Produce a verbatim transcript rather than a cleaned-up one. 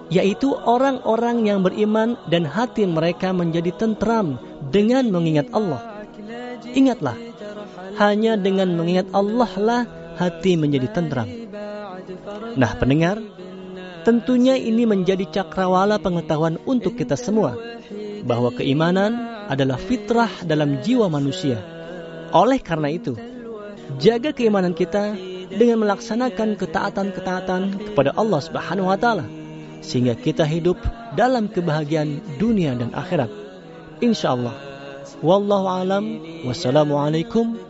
yaitu orang-orang yang beriman dan hati mereka menjadi tentram dengan mengingat Allah. Ingatlah, hanya dengan mengingat Allah lah hati menjadi tentram. Nah pendengar, tentunya ini menjadi cakrawala pengetahuan untuk kita semua, bahwa keimanan adalah fitrah dalam jiwa manusia. Oleh karena itu, jaga keimanan kita dengan melaksanakan ketaatan-ketaatan kepada Allah Subhanahu wa taala, sehingga kita hidup dalam kebahagiaan dunia dan akhirat. Insyaallah. Wallahu alam. Wassalamualaikum